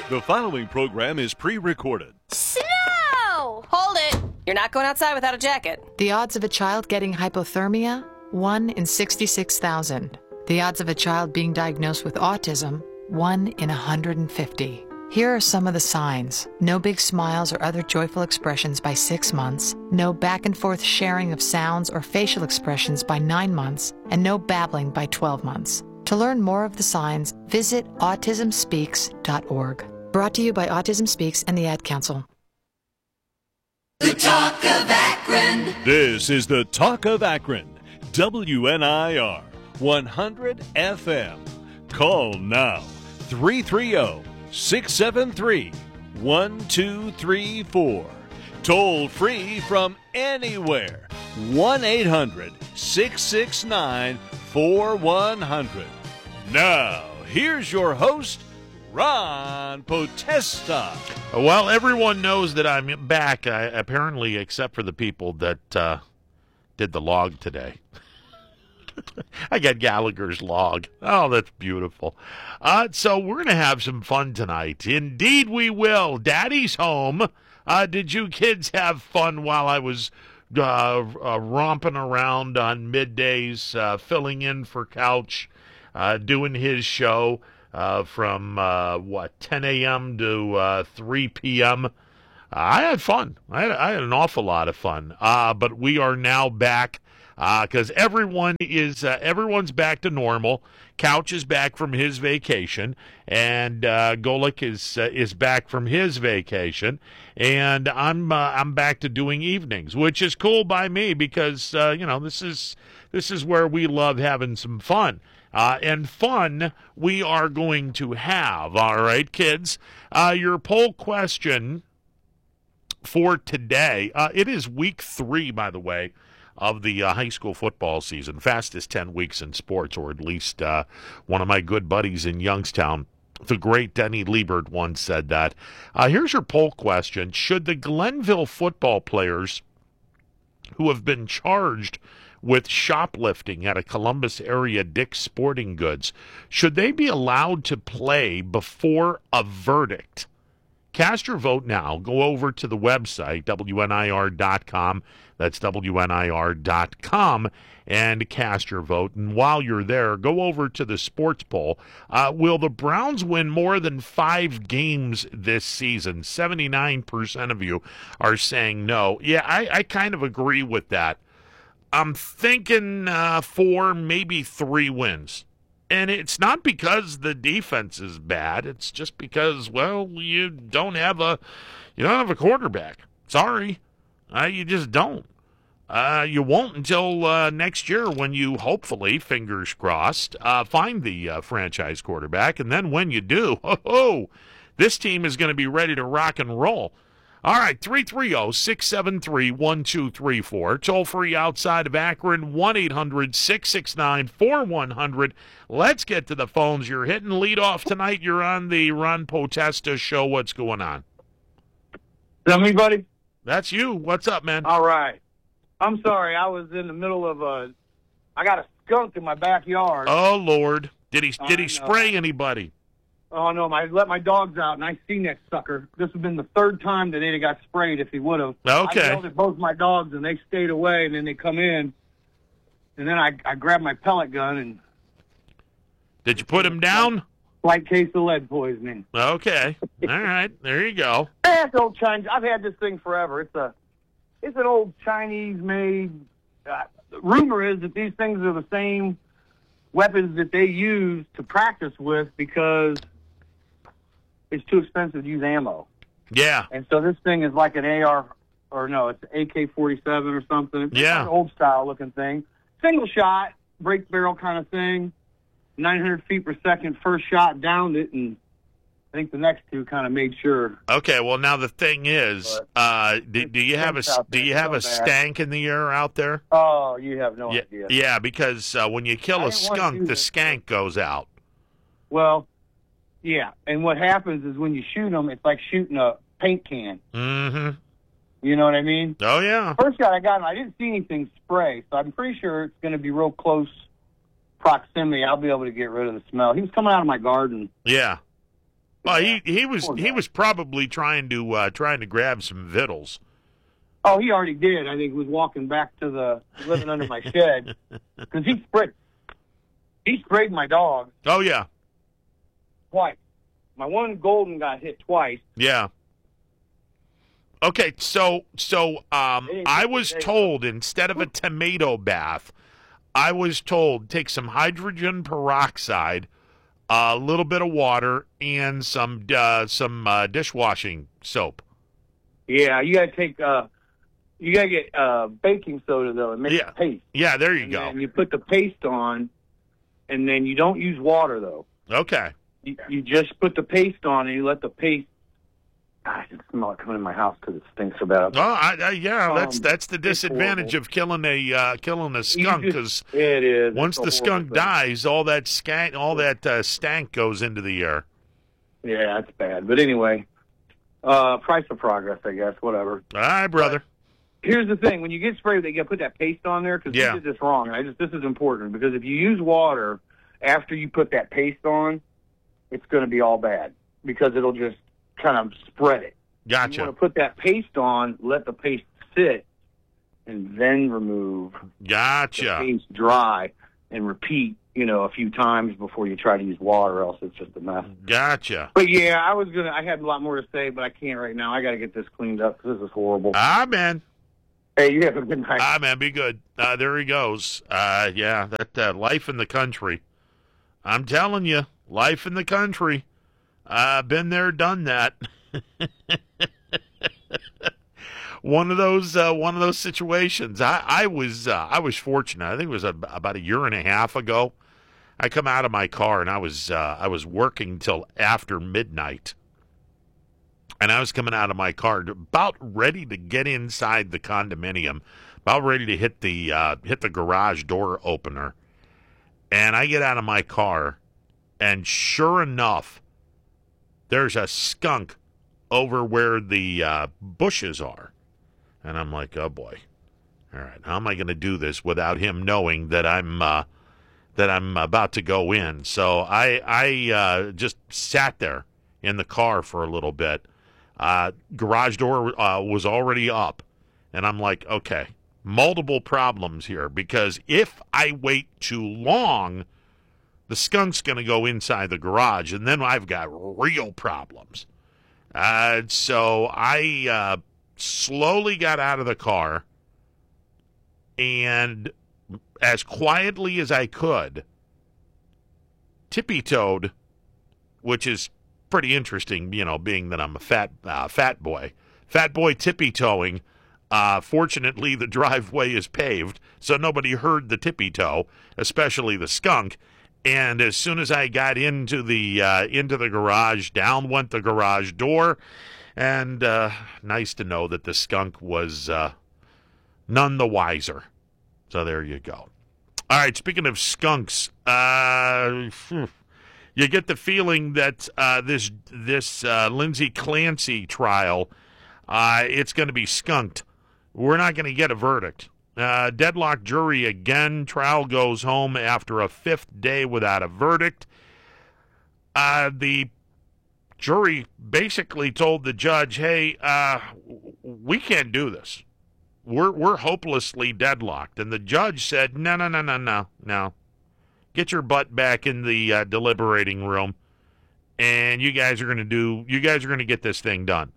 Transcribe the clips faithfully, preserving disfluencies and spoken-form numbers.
The following program is pre-recorded. Snow! Hold it. You're not going outside without a jacket. The odds of a child getting hypothermia? one in sixty-six thousand. The odds of a child being diagnosed with autism? one in one hundred fifty. Here are some of the signs. No big smiles or other joyful expressions by six months. No back and forth sharing of sounds or facial expressions by nine months. And no babbling by twelve months. To learn more of the signs, visit autism speaks dot org. Brought to you by Autism Speaks and the Ad Council. The Talk of Akron. This is the Talk of Akron. W N I R one hundred F M. Call now. three three zero, six seven three, one two three four. Toll free from anywhere. one eight hundred, six six nine, four one zero zero. Now, here's your host, Ron Potesta. Well, everyone knows that I'm back, I, apparently, except for the people that uh, did the log today. I got Gallagher's log. Oh, that's beautiful. Uh, so we're going to have some fun tonight. Indeed we will. Daddy's home. Uh, did you kids have fun while I was uh, uh, romping around on middays, uh, filling in for Couch, uh, doing his show uh, from, uh, what, ten a.m. to uh, three p.m.? Uh, I had fun. I had, I had an awful lot of fun. Uh, but we are now back. Because uh, everyone is uh, everyone's back to normal. Couch is back from his vacation, and uh, Golick is uh, is back from his vacation, and I'm uh, I'm back to doing evenings, which is cool by me because uh, you know this is this is where we love having some fun. Uh, and fun we are going to have. All right, kids. Uh, your poll question for today. Uh, it is week three, by the way, of the uh, high school football season. Fastest ten weeks in sports, or at least uh, one of my good buddies in Youngstown, the great Denny Liebert, once said that. Uh, here's your poll question. Should the Glenville football players who have been charged with shoplifting at a Columbus area Dick's Sporting Goods, should they be allowed to play before a verdict? Cast your vote now. Go over to the website, W N I R dot com. That's W N I R dot com, and cast your vote. And while you're there, go over to the sports poll. Uh, will the Browns win more than five games this season? seventy-nine percent of you are saying no. Yeah, I, I kind of agree with that. I'm thinking uh, four, maybe three wins. And it's not because the defense is bad. It's just because, well, you don't have a you don't have a quarterback. Sorry. Uh, you just don't. Uh, you won't until uh, next year when you hopefully, fingers crossed, uh, find the uh, franchise quarterback. And then when you do, oh, oh this team is going to be ready to rock and roll. All right, three three zero, six seven three, one two three four. Toll free outside of Akron, one eight hundred, six six nine, four one zero zero. Let's get to the phones. You're hitting lead off tonight. You're on the Ron Potesta show. What's going on? Is that me, buddy? That's you. What's up, man? All right. I'm sorry. I was in the middle of a. I got a skunk in my backyard. Oh Lord! Did he did he I spray anybody? Oh no! I let my dogs out, and I seen that sucker. This has been the third time that he got sprayed. If he would have, okay. I yelled at both my dogs, and they stayed away. And then they come in, and then I I grabbed my pellet gun and. Did you put him down? Slight case of lead poisoning. Okay. All right. There you go. That's old Chinese. I've had this thing forever. It's a, it's an old Chinese-made. Uh, rumor is that these things are the same weapons that they use to practice with because it's too expensive to use ammo. Yeah. And so this thing is like an A R, or no, it's an A K forty-seven or something. It's yeah. An old-style-looking thing. Single shot, break barrel kind of thing. nine hundred feet per second, first shot downed it, and I think the next two kind of made sure. Okay, well now the thing is, uh, do, do you have a do you have a stank in the air out there? Oh, you have no yeah, idea. Yeah, because uh, when you kill a skunk, the skank goes out. Well, yeah, and what happens is when you shoot them, it's like shooting a paint can. Mm-hmm. You know what I mean? Oh yeah. First shot I got, I didn't see anything spray, so I'm pretty sure it's going to be real close proximity. I'll be able to get rid of the smell. He was coming out of my garden. Yeah. Well, he, he was Poor he guy. was probably trying to uh, trying to grab some victuals. Oh, he already did. I think he was walking back to the living under my shed because he sprayed. He sprayed my dog Oh yeah, twice. My one golden got hit twice. yeah. Okay, so so um, Hey, I was hey. told instead of a tomato bath, I was told take some hydrogen peroxide, a little bit of water, and some uh, some uh, dishwashing soap. Yeah, you gotta take. Uh, you gotta get uh, baking soda though and make Yeah. a paste. Yeah, there you And go. then you put the paste on, and then you don't use water though. Okay. You, you just put the paste on, and you let the paste. Gosh, I can smell it coming in my house because it stinks so bad. Well, I, I, yeah, that's Um, that's the it's disadvantage horrible. of killing a uh, killing a skunk You because just- it is. once It's a the skunk horrible thing. dies, all that skank, all that uh, stank goes into the air. Yeah, it's bad. But anyway, uh, price of progress, I guess. Whatever. All right, brother. Here's the thing: when you get sprayed, they got to put that paste on there because Yeah. we did this wrong. And I just this is important because if you use water after you put that paste on, it's going to be all bad because it'll just kind of spread it. You Gotcha. want to put that paste on, let the paste sit, and then remove the Gotcha. paste dry and repeat. You know, a few times before you try to use water, or else it's just a mess. Gotcha. But yeah, I was gonna. I had a lot more to say, but I can't right now. I got to get this cleaned up because this is horrible. Ah, man. Hey, you have a good night. Ah, man, be good. Uh, there he goes. Uh, yeah, that uh, life in the country. I'm telling you, life in the country. I've been there, done that. One of those, uh, one of those situations. I, I was, uh, I was fortunate. I think it was a, about a year and a half ago. I come out of my car and I was, uh, I was working till after midnight, and I was coming out of my car, about ready to get inside the condominium, about ready to hit the, uh, hit the garage door opener, and I get out of my car, and sure enough, there's a skunk over where the uh, bushes are. And I'm like, oh boy. All right, how am I going to do this without him knowing that I'm uh, that I'm about to go in? So I I uh, just sat there in the car for a little bit. Uh, garage door uh, was already up, and I'm like, okay, multiple problems here because if I wait too long, the skunk's going to go inside the garage, and then I've got real problems. Uh, so I uh, slowly got out of the car, and as quietly as I could, tippy-toed, which is pretty interesting, you know, being that I'm a fat uh, fat boy. Fat boy tippy-toeing. Uh, fortunately, the driveway is paved, so nobody heard the tippy-toe, especially the skunk. And as soon as I got into the uh, into the garage, down went the garage door, and uh, nice to know that the skunk was uh, none the wiser. So there you go. All right, speaking of skunks, uh, you get the feeling that uh, this this uh, Lindsay Clancy trial, uh, it's going to be skunked. We're not going to get a verdict. Uh, deadlock jury again. Trial goes home after a fifth day without a verdict. Uh, the jury basically told the judge, "Hey, uh, we can't do this. We're we're hopelessly deadlocked." And the judge said, "No, no, no, no, no, no. Get your butt back in the uh, deliberating room, and you guys are going to do. You guys are going to get this thing done."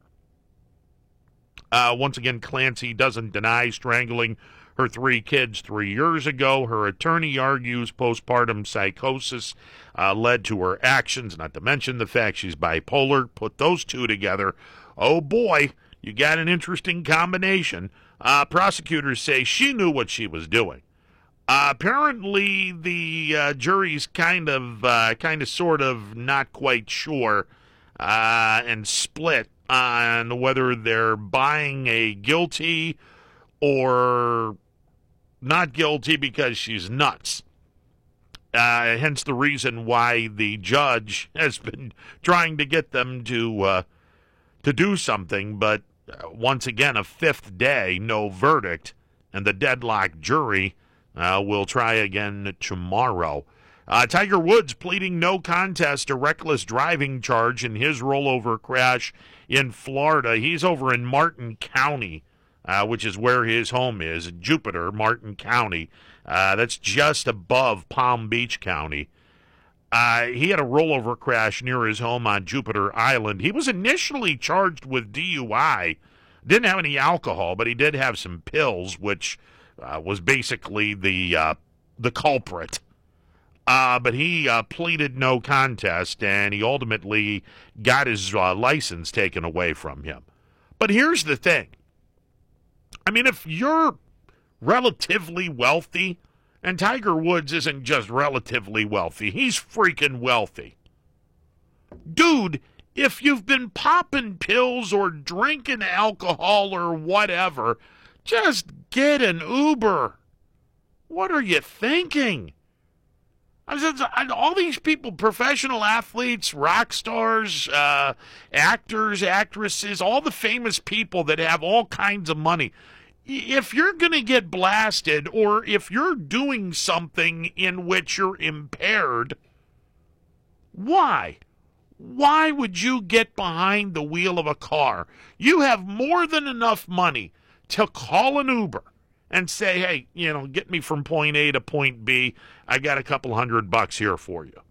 Uh, once again, Clancy doesn't deny strangling her three kids three years ago. Her attorney argues postpartum psychosis uh, led to her actions, not to mention the fact she's bipolar. Put those two together. Oh, boy, you got an interesting combination. Uh, prosecutors say she knew what she was doing. Uh, apparently, the uh, jury's kind of, uh, kind of, sort of not quite sure uh, and split on whether they're buying a guilty or not guilty because she's nuts. Uh, hence the reason why the judge has been trying to get them to uh, to do something, but uh, once again, a fifth day, no verdict, and the deadlock jury uh, will try again tomorrow. Uh, Tiger Woods pleading no contest to reckless driving charge in his rollover crash in Florida. He's over in Martin County, uh, which is where his home is, Jupiter, Martin County. Uh, that's just above Palm Beach County. Uh, he had a rollover crash near his home on Jupiter Island. He was initially charged with D U I. Didn't have any alcohol, but he did have some pills, which uh, was basically the uh, the culprit. Uh, but he uh, pleaded no contest, and he ultimately got his uh, license taken away from him. But here's the thing. I mean, if you're relatively wealthy, and Tiger Woods isn't just relatively wealthy, he's freaking wealthy. Dude, if you've been popping pills or drinking alcohol or whatever, just get an Uber. What are you thinking? All these people, professional athletes, rock stars, uh, actors, actresses, all the famous people that have all kinds of money. If you're going to get blasted, or if you're doing something in which you're impaired, why? Why would you get behind the wheel of a car? You have more than enough money to call an Uber and say, hey, you know, get me from point A to point B. I got a couple hundred bucks here for you.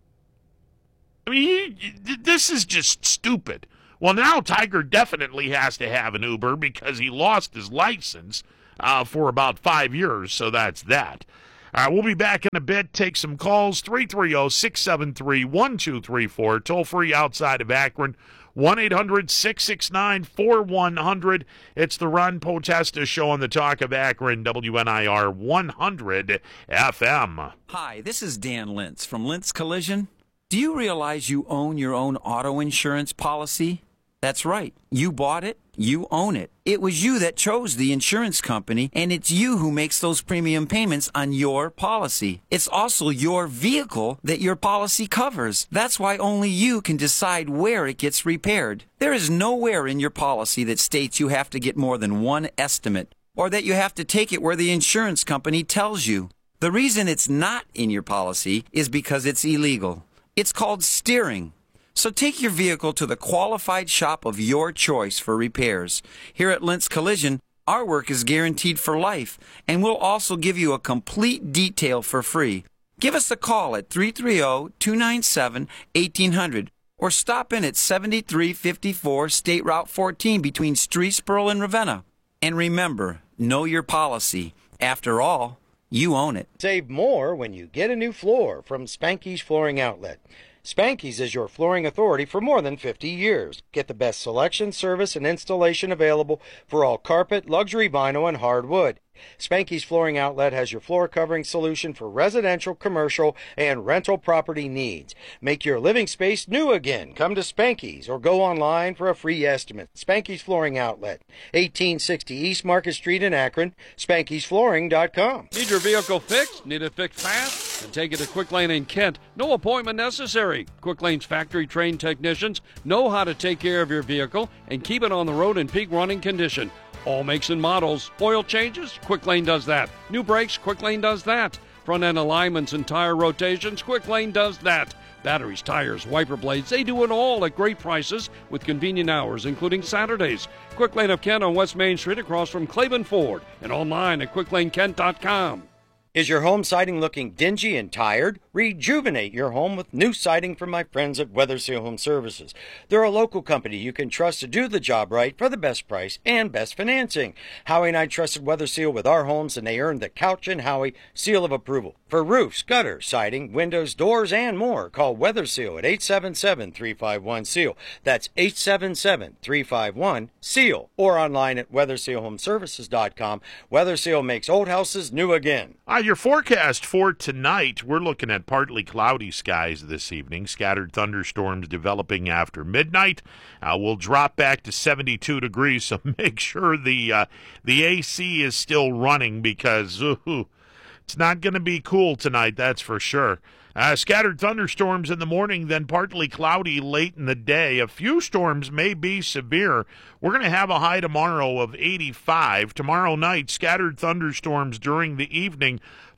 I mean, this is just stupid. Well, now Tiger definitely has to have an Uber because he lost his license uh, for about five years, so that's that. All right, we'll be back in a bit. Take some calls, three three zero, six seven three, one two three four, toll-free outside of Akron, one eight hundred, six six nine, four one zero zero. It's the Ron Potesta Show on the Talk of Akron, W N I R one hundred F M. Hi, this is Dan Lintz from Lintz Collision. Do you realize you own your own auto insurance policy? That's right. You bought it. You own it. It was you that chose the insurance company, and it's you who makes those premium payments on your policy. It's also your vehicle that your policy covers. That's why only you can decide where it gets repaired. There is nowhere in your policy that states you have to get more than one estimate, or that you have to take it where the insurance company tells you. The reason it's not in your policy is because it's illegal. It's called steering. So take your vehicle to the qualified shop of your choice for repairs. Here at Lintz Collision, our work is guaranteed for life, and we'll also give you a complete detail for free. Give us a call at three three zero, two nine seven, one eight zero zero or stop in at seventy-three fifty-four State Route fourteen between Streetsboro and Ravenna. And remember, know your policy. After all, you own it. Save more when you get a new floor from Spanky's Flooring Outlet. Spanky's is your flooring authority for more than fifty years. Get the best selection, service, and installation available for all carpet, luxury vinyl, and hardwood. Spanky's Flooring Outlet has your floor covering solution for residential, commercial, and rental property needs. Make your living space new again. Come to Spanky's or go online for a free estimate. Spanky's Flooring Outlet, eighteen sixty East Market Street in Akron, spankys flooring dot com. Need your vehicle fixed? Need it fixed fast? Then take it to Quick Lane in Kent. No appointment necessary. Quick Lane's factory-trained technicians know how to take care of your vehicle and keep it on the road in peak running condition. All makes and models. Oil changes? Quick Lane does that. New brakes? Quick Lane does that. Front end alignments and tire rotations? Quick Lane does that. Batteries, tires, wiper blades, they do it all at great prices with convenient hours, including Saturdays. Quick Lane of Kent on West Main Street across from Claiborne Ford and online at quick lane kent dot com. Is your home siding looking dingy and tired? Rejuvenate your home with new siding from my friends at Weather Seal Home Services. They're a local company you can trust to do the job right for the best price and best financing. Howie and I trusted Weather Seal with our homes, and they earned the Couch and Howie seal of approval. For roofs, gutters, siding, windows, doors, and more, call Weather Seal at eight seven seven, three five one, S E A L. That's eight seven seven, three five one, S E A L. Or online at weather seal home services dot com. Weather Seal makes old houses new again. Uh, your forecast for tonight, we're looking at partly cloudy skies this evening. Scattered thunderstorms developing after midnight. Uh, we'll drop back to seventy-two degrees, so make sure the uh, the A C is still running because ooh, it's not going to be cool tonight, that's for sure. Uh, scattered thunderstorms in the morning, then partly cloudy late in the day. A few storms may be severe. We're going to have a high tomorrow of eighty-five. Tomorrow night, scattered thunderstorms during the evening,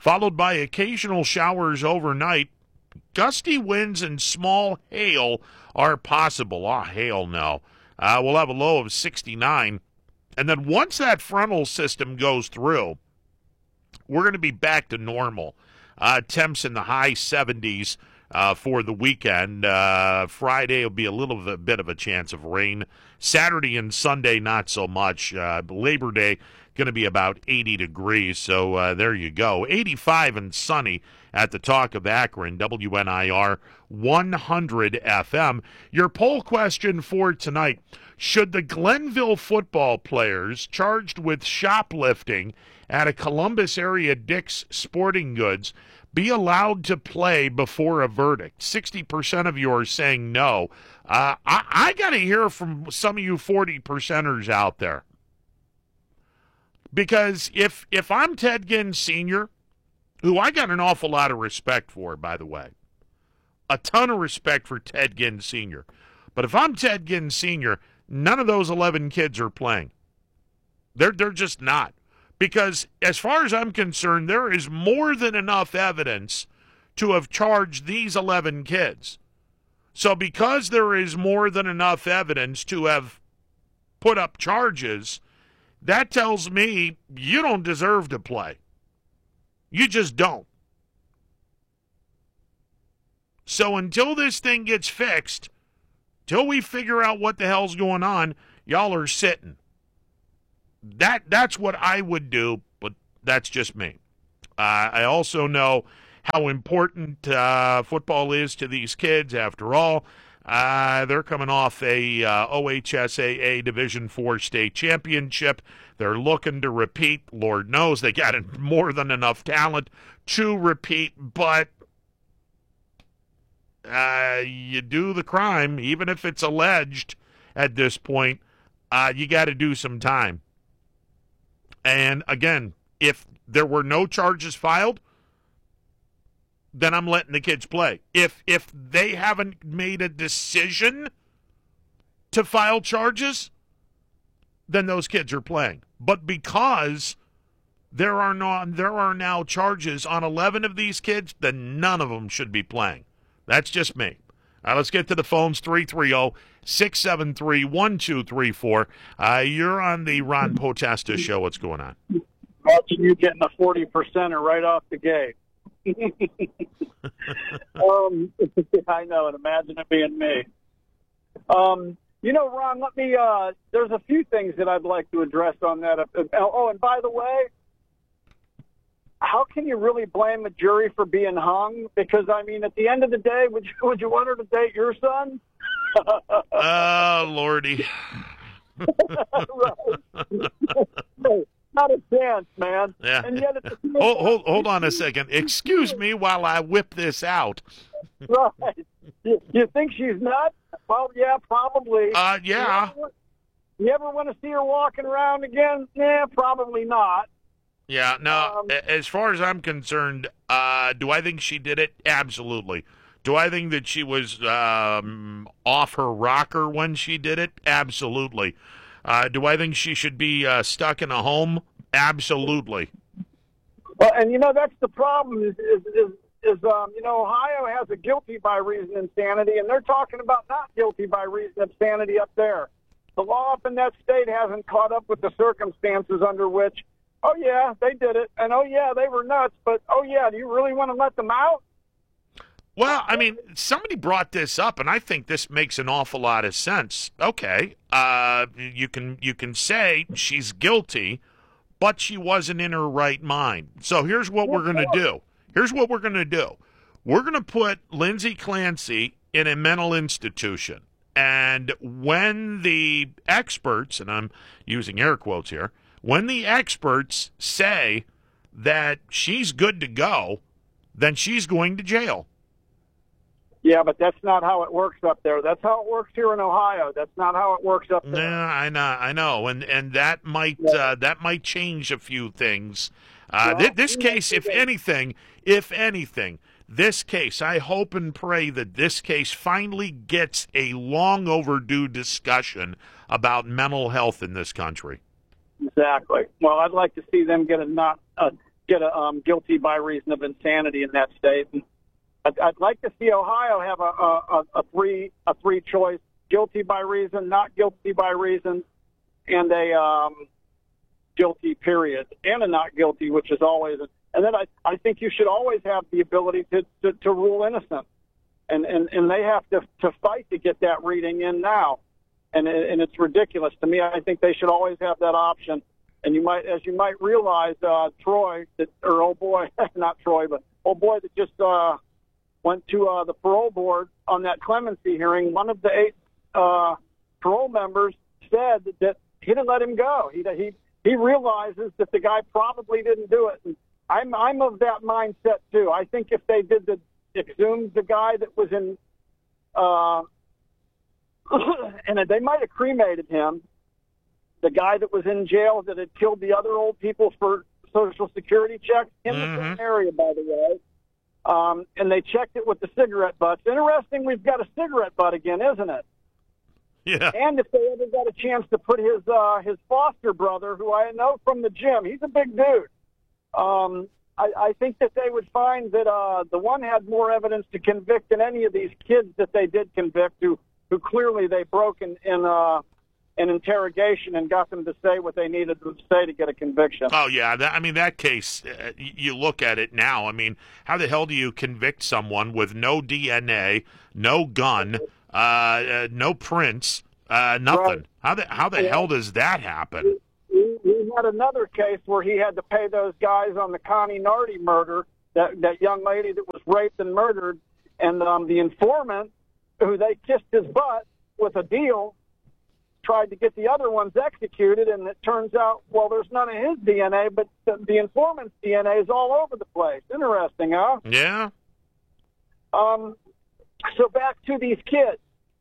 followed by occasional showers overnight. Gusty winds and small hail are possible. Ah, hail, no. Uh, we'll have a low of sixty-nine. And then once that frontal system goes through, we're going to be back to normal. Uh, temps in the high seventies uh, for the weekend. Uh, Friday will be a little bit, bit of a chance of rain. Saturday and Sunday, not so much. Uh, Labor Day, going to be about eighty degrees. So uh, there you go. eighty-five and sunny at the Talk of Akron, W N I R one hundred F M. Your poll question for tonight: should the Glenville football players charged with shoplifting at a Columbus area Dick's Sporting Goods be allowed to play before a verdict? sixty percent of you are saying no. Uh, I, I got to hear from some of you forty percenters out there. Because if if I'm Ted Ginn Senior, who I got an awful lot of respect for, by the way, a ton of respect for Ted Ginn Senior, but if I'm Ted Ginn Senior, none of those eleven kids are playing. They're they're just not. Because as far as I'm concerned, there is more than enough evidence to have charged these eleven kids. So because there is more than enough evidence to have put up charges, that tells me you don't deserve to play. You just don't. So until this thing gets fixed, till we figure out what the hell's going on, y'all are sitting. That that's what I would do, but that's just me. Uh, I also know how important uh, football is to these kids. After all, uh, they're coming off a uh, O H S A A Division four state championship. They're looking to repeat. Lord knows they got more than enough talent to repeat, but uh, you do the crime, even if it's alleged at this point, uh, you got to do some time. And again, if there were no charges filed, then I'm letting the kids play. If if they haven't made a decision to file charges, then those kids are playing. But because there are no, there are now charges on eleven of these kids, then none of them should be playing. That's just me. All right, let's get to the phones, three three zero, six seven three, one two three four. Uh, you're on the Ron Potesta Show. What's going on? Watching you getting a forty percenter right off the gate. um, I know, and imagine it being me. Um, you know, Ron, let me, uh, there's a few things that I'd like to address on that. Oh, and by the way, how can you really blame a jury for being hung? Because, I mean, at the end of the day, would you, would you want her to date your son? Oh, Lordy. Not a chance, man. Yeah. And yet it's hold, hold, hold on a second. Excuse me while I whip this out. Right. You, you think she's nuts? Well, yeah, probably. Uh, yeah. You ever, you ever want to see her walking around again? Yeah, probably not. Yeah, no, Um, as far as I'm concerned, uh, do I think she did it? Absolutely. Do I think that she was um, off her rocker when she did it? Absolutely. Uh, do I think she should be uh, stuck in a home? Absolutely. Well, and you know that's the problem is is is, is um, you know Ohio has a guilty by reason of insanity, and they're talking about not guilty by reason of sanity up there. The law up in that state hasn't caught up with the circumstances under which, oh yeah, they did it, and oh yeah, they were nuts, but oh yeah, do you really want to let them out? Well, I mean, somebody brought this up, and I think this makes an awful lot of sense. Okay, uh, you can you can say she's guilty, but she wasn't in her right mind. So here's what we're going to do. Here's what we're going to do. We're going to put Lindsay Clancy in a mental institution, and when the experts, and I'm using air quotes here, when the experts say that she's good to go, then she's going to jail. Yeah, but that's not how it works up there. That's how it works here in Ohio. That's not how it works up there. Yeah, I know, I know, and and that might uh, that might change a few things. Uh, th- this case, if anything, if anything, this case, I hope and pray that this case finally gets a long overdue discussion about mental health in this country. Exactly. Well, I'd like to see them get a not a get a um, guilty by reason of insanity in that state. And I'd, I'd like to see Ohio have a, a, a three a three choice: guilty by reason, not guilty by reason, and a um, guilty period, and a not guilty, which is always. A, and then I, I think you should always have the ability to, to, to rule innocent, and, and, and they have to, to fight to get that reading in now, and and it's ridiculous to me. I think they should always have that option. And you might, as you might realize, uh, Troy, that, or old boy, not Troy, but old boy that just uh, went to uh, the parole board on that clemency hearing. One of the eight uh, parole members said that he didn't let him go. He he he realizes that the guy probably didn't do it. And I'm I'm of that mindset too. I think if they did the exhumed the guy that was in, uh, and they might have cremated him. The guy that was in jail that had killed the other old people for Social Security checks in mm-hmm. the same area, by the way. Um, and they checked it with the cigarette butts. Interesting, we've got a cigarette butt again, isn't it? Yeah. And if they ever got a chance to put his uh, his foster brother, who I know from the gym, he's a big dude. Um, I, I think that they would find that uh, the one had more evidence to convict than any of these kids that they did convict, who who clearly they broke in in. Uh, an interrogation and got them to say what they needed to say to get a conviction. Oh, yeah. That, I mean, that case, uh, you look at it now. I mean, how the hell do you convict someone with no D N A, no gun, uh, uh, no prints, uh, nothing? Right. How the, how the yeah. hell does that happen? We, we had another case where he had to pay those guys on the Connie Nardi murder, that, that young lady that was raped and murdered, and um, the informant, who they kissed his butt with a deal, tried to get the other ones executed, and it turns out, well, there's none of his D N A, but the, the informant's D N A is all over the place. Interesting, huh? Yeah. Um. So back to these kids.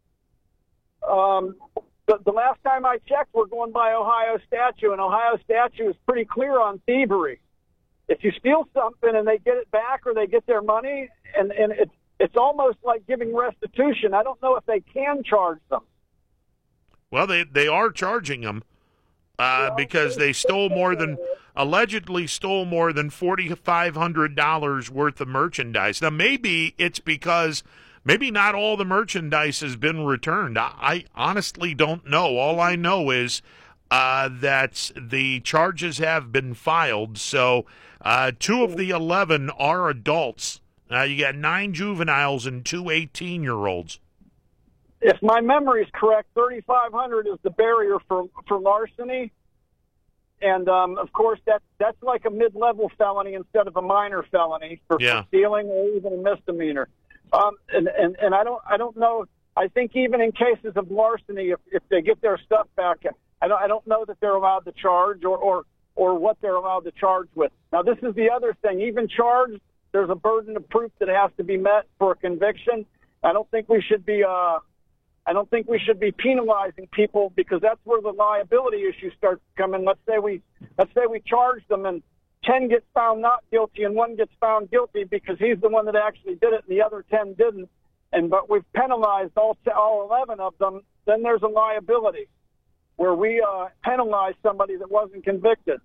Um. The, the last time I checked, we're going by Ohio statute, and Ohio statute is pretty clear on thievery. If you steal something and they get it back or they get their money, and, and it's, it's almost like giving restitution. I don't know if they can charge them. Well, they, they are charging them uh, because they stole more than, allegedly stole more than four thousand five hundred dollars worth of merchandise. Now, maybe it's because maybe not all the merchandise has been returned. I, I honestly don't know. All I know is uh, that the charges have been filed. So uh, two of the eleven are adults. Uh, you got nine juveniles and two eighteen-year-olds. If my memory is correct, thirty-five hundred is the barrier for, for larceny. And, um, of course, that, that's like a mid-level felony instead of a minor felony for, yeah. for stealing or even a misdemeanor. Um, and, and, and I don't I don't know. I think even in cases of larceny, if, if they get their stuff back, I don't, I don't know that they're allowed to charge or, or, or what they're allowed to charge with. Now, this is the other thing. Even charged, there's a burden of proof that has to be met for a conviction. I don't think we should be... Uh, I don't think we should be penalizing people because that's where the liability issue starts to come in. Let's say we let's say we charge them and ten gets found not guilty and one gets found guilty because he's the one that actually did it and the other ten didn't. And but we've penalized all all eleven of them. Then there's a liability where we uh, penalize somebody that wasn't convicted.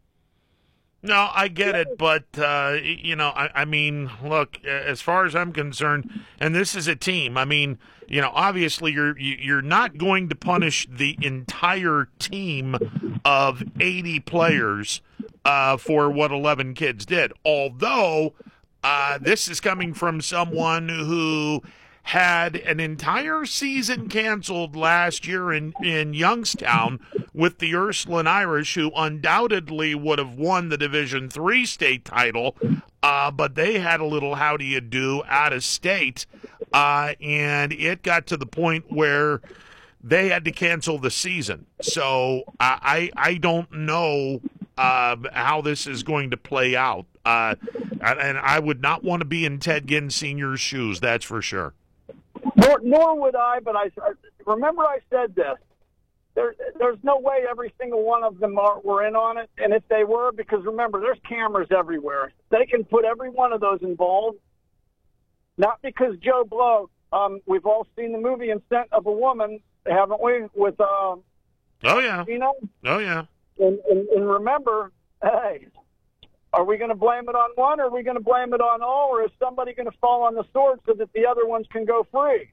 No, I get it, but, uh, you know, I, I mean, look, as far as I'm concerned, and this is a team, I mean, you know, obviously you're you're not going to punish the entire team of eighty players uh, for what eleven kids did, although uh, this is coming from someone who had an entire season canceled last year in, in Youngstown with the Ursuline Irish, who undoubtedly would have won the Division three state title, uh, but they had a little how-do-you-do out of state, uh, and it got to the point where they had to cancel the season. So I, I don't know uh, how this is going to play out, uh, and I would not want to be in Ted Ginn Senior's shoes, that's for sure. Nor, nor would I, but I remember I said this. There, there's no way every single one of them are, were in on it, and if they were, because remember, there's cameras everywhere. They can put every one of those involved. Not because Joe Blow. Um, we've all seen the movie Scent of a Woman, haven't we? With uh, oh yeah, you know, oh yeah. And, and, and remember, hey, Are we going to blame it on one, or are we going to blame it on all, or is somebody going to fall on the sword so that the other ones can go free?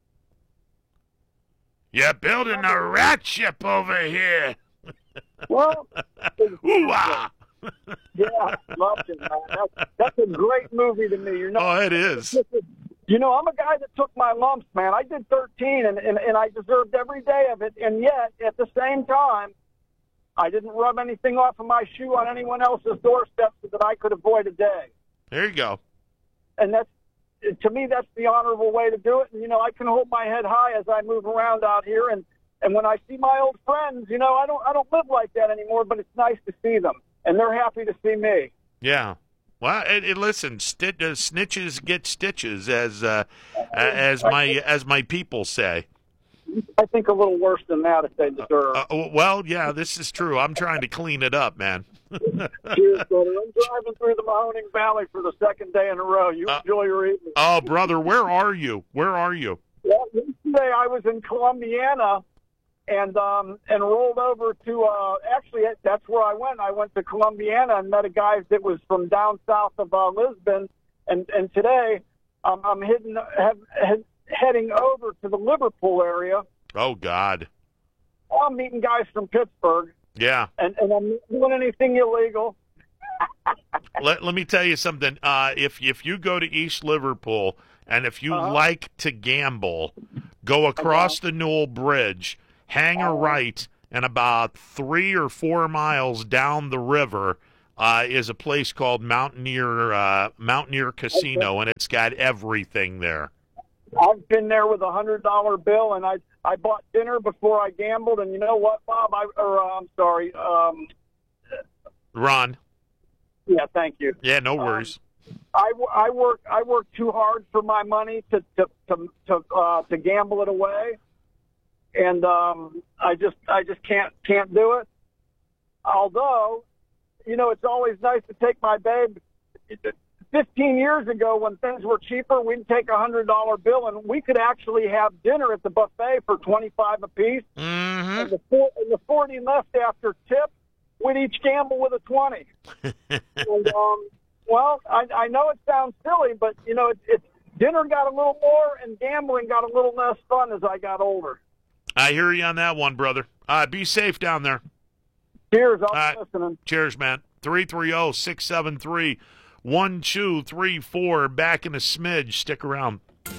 You're building a rat ship over here. Well, Ooh-ah. yeah, love it, man. That's, that's a great movie to me. You're not, Oh, it is. You know, I'm a guy that took my lumps, man. I did thirteen, and, and, and I deserved every day of it. And yet, at the same time, I didn't rub anything off of my shoe on anyone else's doorstep so that I could avoid a day. There you go. And that's, to me, that's the honorable way to do it. And, you know, I can hold my head high as I move around out here. And, and when I see my old friends, you know, I don't I don't live like that anymore, but it's nice to see them. And they're happy to see me. Yeah. Well, it, it, listen, sti- uh, snitches get stitches, as uh, as my as my people say. I think a little worse than that if they deserve. Uh, uh, well, yeah, this is true. I'm trying to clean it up, man. Cheers, brother. I'm driving through the Mahoning Valley for the second day in a row. You Uh, enjoy your evening. Oh, brother, where are you? Where are you? Well, yesterday I was in Columbiana and um, and rolled over to, uh, actually, that's where I went. I went to Columbiana and met a guy that was from down south of uh, Lisbon. And, and today um, I'm heading, have, have, heading over to the Liverpool area. Oh, God. I'm meeting guys from Pittsburgh. Yeah. And, and I'm not doing anything illegal. let, let me tell you something. Uh, if if you go to East Liverpool and if you Uh-huh. like to gamble, go across the Newell Bridge, hang a right, and about three or four miles down the river uh, is a place called Mountaineer uh, Mountaineer Casino, and it's got everything there. I've been there with a hundred dollar bill, and I I bought dinner before I gambled. And you know what, Bob? I or uh, I'm sorry. Um, Ron. yeah, thank you. Yeah, no worries. Um, I, I work I work too hard for my money to to to to, uh, to gamble it away, and um, I just I just can't can't do it. Although, you know, it's always nice to take my babe. Fifteen years ago, when things were cheaper, we'd take a hundred dollar bill, and we could actually have dinner at the buffet for twenty five apiece. Mm-hmm. And the four, and the forty left after tip, we'd each gamble with a twenty. and um, well, I, I know it sounds silly, but you know, it, it dinner got a little more, and gambling got a little less fun as I got older. I hear you on that one, brother. Uh, be safe down there. Cheers, I'll Uh, be listening. Cheers, man. three three zero, six seven three, one two three four. Back in a smidge. Stick around.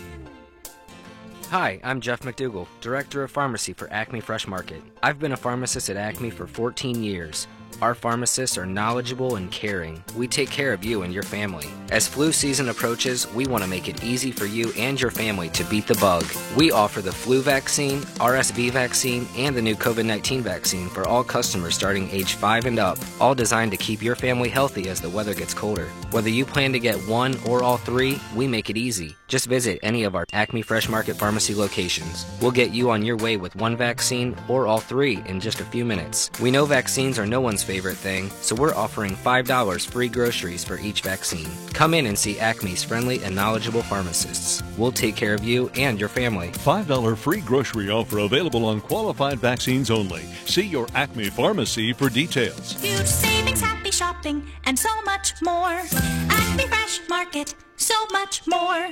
Hi, I'm Jeff McDougall, Director of Pharmacy for Acme Fresh Market. I've been a pharmacist at Acme for fourteen years. Our pharmacists are knowledgeable and caring. We take care of you and your family. As flu season approaches, we want to make it easy for you and your family to beat the bug. We offer the flu vaccine, R S V vaccine, and the new COVID nineteen vaccine for all customers starting age five and up, all designed to keep your family healthy as the weather gets colder. Whether you plan to get one or all three, we make it easy. Just visit any of our Acme Fresh Market Pharmacy locations. We'll get you on your way with one vaccine or all three in just a few minutes. We know vaccines are no one's favorite thing, so we're offering five dollars free groceries for each vaccine. Come in and see Acme's friendly and knowledgeable pharmacists. We'll take care of you and your family. five dollars free grocery offer available on qualified vaccines only. See your Acme pharmacy for details. Huge savings, happy shopping, and so much more. Acme Fresh Market, so much more.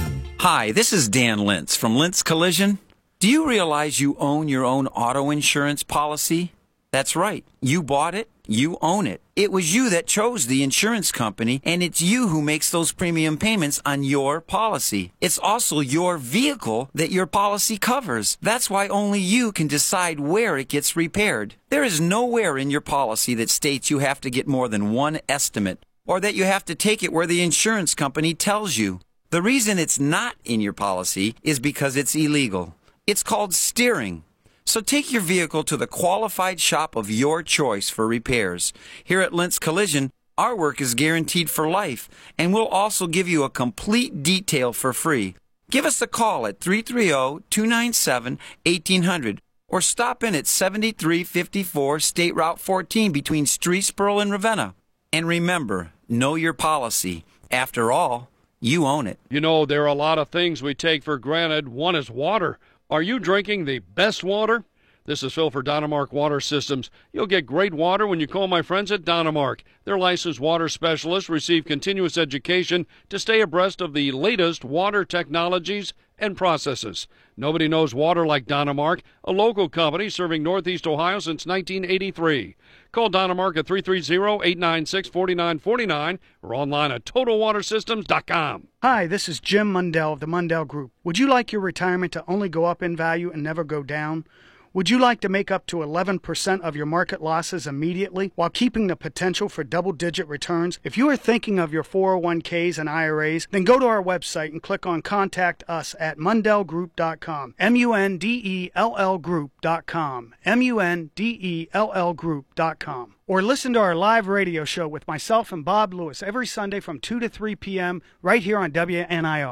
Hi, this is Dan Lintz from Lintz Collision. Do you realize you own your own auto insurance policy? That's right. You bought it. You own it. It was you that chose the insurance company, and it's you who makes those premium payments on your policy. It's also your vehicle that your policy covers. That's why only you can decide where it gets repaired. There is nowhere in your policy that states you have to get more than one estimate, or that you have to take it where the insurance company tells you. The reason it's not in your policy is because it's illegal. It's called steering. So take your vehicle to the qualified shop of your choice for repairs. Here at Lintz Collision, our work is guaranteed for life, and we'll also give you a complete detail for free. Give us a call at three three zero, two nine seven, one eight zero zero or stop in at seventy-three fifty-four State Route fourteen between Streetsboro and Ravenna. And remember, know your policy. After all, you own it. You know, there are a lot of things we take for granted. One is water. Are you drinking the best water? This is Phil for Dynamark Water Systems. You'll get great water when you call my friends at Dynamark. Their licensed water specialists receive continuous education to stay abreast of the latest water technologies and processes. Nobody knows water like Dynamark, a local company serving Northeast Ohio since nineteen eighty-three. Call Dynamark at three three zero, eight nine six, four nine four nine or online at total water systems dot com. Hi, this is Jim Mundell of the Mundell Group. Would you like your retirement to only go up in value and never go down? Would you like to make up to eleven percent of your market losses immediately while keeping the potential for double-digit returns? If you are thinking of your four oh one k's and I R As, then go to our website and click on Contact Us at mundell group dot com. M U N D E L L group dot com. M U N D E L L group dot com. Or listen to our live radio show with myself and Bob Lewis every Sunday from two to three p.m. right here on W N I R.